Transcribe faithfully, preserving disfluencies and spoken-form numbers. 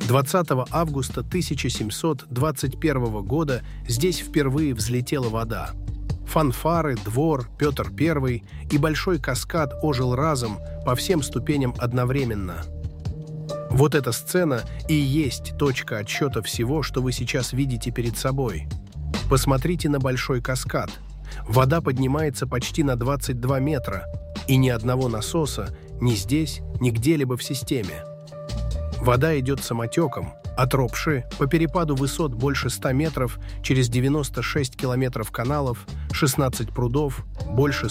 двадцатого августа тысяча семьсот двадцать первого года здесь впервые взлетела вода. Фанфары, двор, Петр Первый и большой каскад ожил разом по всем ступеням одновременно. Вот эта сцена и есть точка отсчета всего, что вы сейчас видите перед собой. Посмотрите на большой каскад. Вода поднимается почти на двадцать два метра, и ни одного насоса ни здесь, ни где-либо в системе. Вода идет самотеком от Ропши по перепаду высот больше ста метров через девяносто шесть километров каналов, шестнадцать прудов, больше